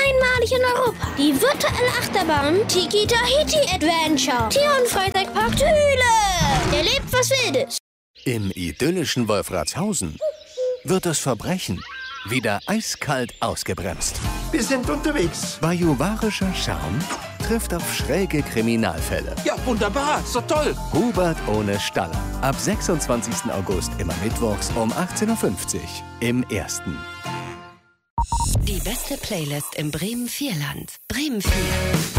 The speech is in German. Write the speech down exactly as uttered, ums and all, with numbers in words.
Einmalig in Europa. Die virtuelle Achterbahn Tiki Tahiti Adventure. Tier- und Freizeitpark Thüle. Erlebt was Wildes. Im idyllischen Wolfratshausen wird das Verbrechen wieder eiskalt ausgebremst. Wir sind unterwegs. Bajuwarischer Charme trifft auf schräge Kriminalfälle. Ja, wunderbar, so toll. Hubert ohne Staller. Ab sechsundzwanzigsten August immer mittwochs um achtzehn Uhr fünfzig im Ersten. Die beste Playlist im Bremen Vierland. Bremen vier.